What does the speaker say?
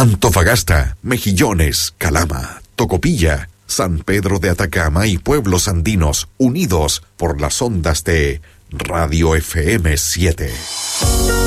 Antofagasta, Mejillones, Calama, Tocopilla, San Pedro de Atacama y pueblos andinos unidos por las ondas de Radio FM 7.